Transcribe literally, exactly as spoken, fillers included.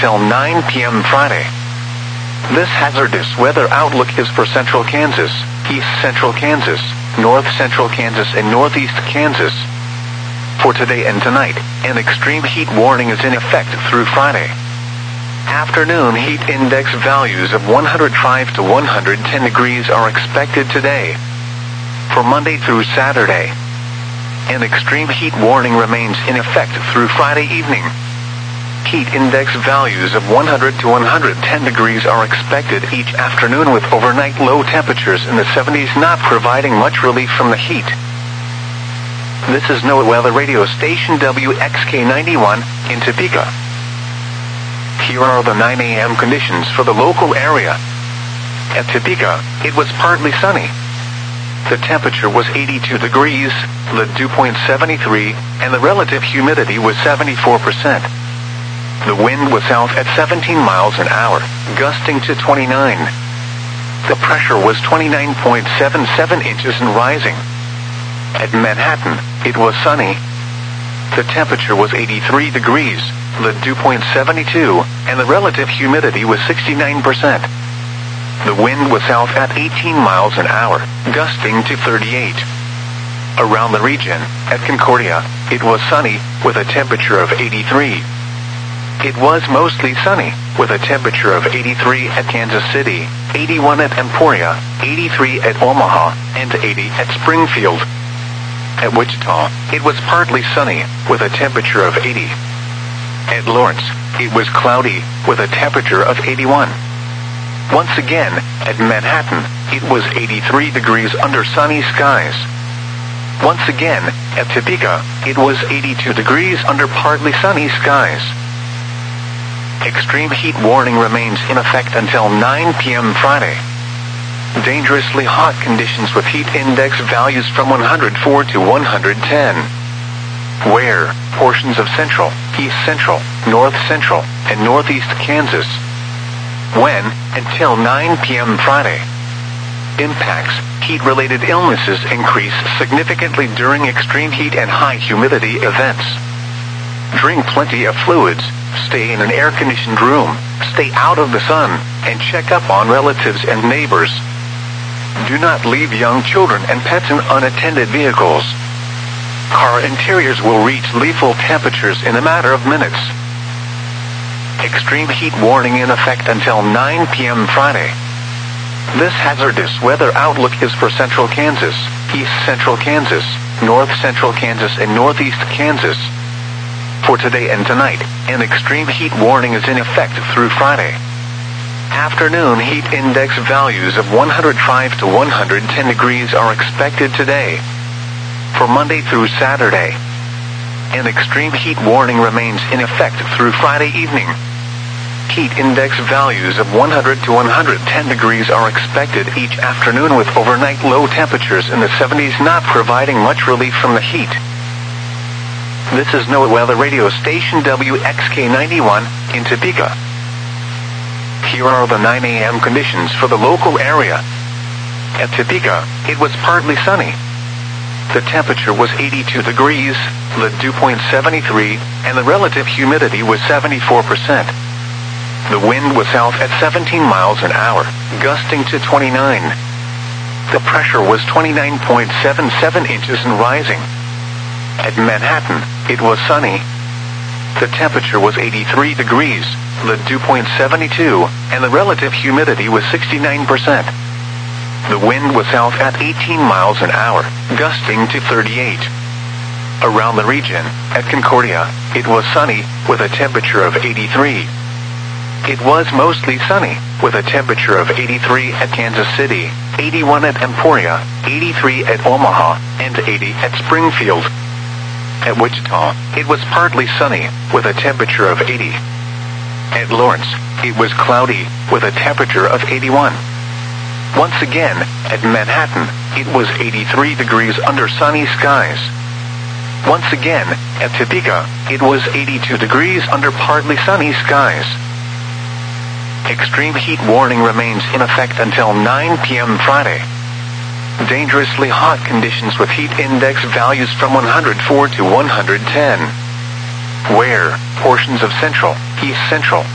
till nine p m Friday. This hazardous weather outlook is for central Kansas, east central Kansas, north central Kansas, and northeast Kansas. For today and tonight, an extreme heat warning is in effect through Friday. Afternoon heat index values of one hundred five to one hundred ten degrees are expected today. For Monday through Saturday, an extreme heat warning remains in effect through Friday evening. Heat index values of one hundred to one hundred ten degrees are expected each afternoon, with overnight low temperatures in the seventies not providing much relief from the heat. This is NOAA Weather Radio Station W X K ninety-one in Topeka. Here are the nine a m conditions for the local area. At Topeka, it was partly sunny. The temperature was eighty-two degrees, the dew point seventy-three, and the relative humidity was seventy-four percent. The wind was south at seventeen miles an hour, gusting to twenty-nine. The pressure was twenty-nine point seven seven inches and rising. At Manhattan, it was sunny. The temperature was eighty-three degrees, the dew point seventy-two, and the relative humidity was sixty-nine percent. The wind was south at eighteen miles an hour, gusting to thirty-eight. Around the region, at Concordia, it was sunny, with a temperature of eighty-three. It was mostly sunny, with a temperature of eighty-three at Kansas City, eighty-one at Emporia, eighty-three at Omaha, and eighty at Springfield. At Wichita, it was partly sunny, with a temperature of eighty. At Lawrence, it was cloudy, with a temperature of eighty-one. Once again, at Manhattan, it was eighty-three degrees under sunny skies. Once again, at Topeka, it was eighty-two degrees under partly sunny skies. Extreme heat warning remains in effect until nine p m Friday. Dangerously hot conditions with heat index values from one hundred four to one hundred ten. Where portions of central, east central, north central, and northeast Kansas. When, until nine p m Friday. Impacts, heat-related illnesses increase significantly during extreme heat and high humidity events. Drink plenty of fluids, stay in an air-conditioned room, stay out of the sun, and check up on relatives and neighbors. Do not leave young children and pets in unattended vehicles. Car interiors will reach lethal temperatures in a matter of minutes. Extreme heat warning in effect until nine p m Friday. This hazardous weather outlook is for central Kansas, east central Kansas, north central Kansas, and northeast Kansas. For today and tonight, an extreme heat warning is in effect through Friday. Afternoon heat index values of one hundred five to one hundred ten degrees are expected today. For Monday through Saturday, an extreme heat warning remains in effect through Friday evening. Heat index values of one hundred to one hundred ten degrees are expected each afternoon, with overnight low temperatures in the seventies not providing much relief from the heat. This is NOAA Weather Radio Station W X K ninety-one in Topeka. Here are the nine a m conditions for the local area. At Topeka, it was partly sunny. The temperature was eighty-two degrees, the dew point seventy-three, and the relative humidity was seventy-four percent. The wind was south at seventeen miles an hour, gusting to twenty-nine. The pressure was twenty-nine point seven seven inches and rising. At Manhattan, it was sunny. The temperature was eighty-three degrees, the dew point seventy-two, and the relative humidity was sixty-nine percent. The wind was south at eighteen miles an hour, gusting to thirty-eight. Around the region, at Concordia, it was sunny, with a temperature of eighty-three. It was mostly sunny, with a temperature of eighty-three at Kansas City, eighty-one at Emporia, eighty-three at Omaha, and eighty at Springfield. At Wichita, it was partly sunny, with a temperature of eighty. At Lawrence, it was cloudy, with a temperature of eighty-one. Once again, at Manhattan, it was eighty-three degrees under sunny skies. Once again, at Topeka, it was eighty-two degrees under partly sunny skies. Extreme heat warning remains in effect until nine p m Friday. Dangerously hot conditions with heat index values from one hundred four to one hundred ten. Where portions of central, east central,